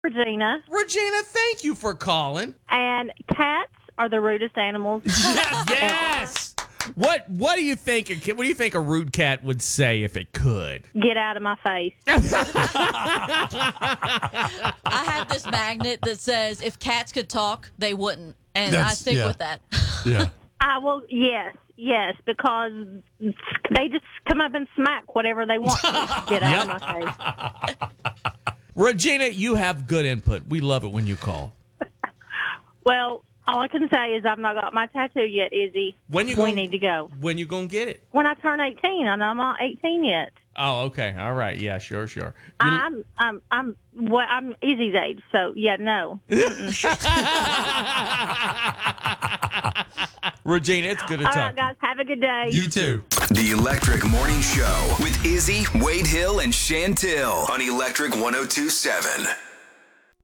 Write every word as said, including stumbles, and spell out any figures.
Regina. Regina, thank you for calling. And cats are the rudest animals. Yes. What What do you think? a What do you think a rude cat would say if it could? Get out of my face. I have this magnet that says if cats could talk, they wouldn't, and I That's- stick yeah. with that. Yeah. I will, yes, yes, because they just come up and smack whatever they want to. Get out of my face. Regina, you have good input. We love it when you call. Well, all I can say is I've not got my tattoo yet, Izzy. When you we gonna- need to go. When you gonna get it? When I turn eighteen, and I'm not eighteen yet. Oh, okay. All right. Yeah, sure, sure. You- I'm, I'm, I'm, well, I'm Izzy's age, so yeah, no. Regina, it's good to All talk. right, guys, have a good day. You too. The Electric Morning Show with Izzy, Wade Hill, and Chantil on Electric one oh two point seven.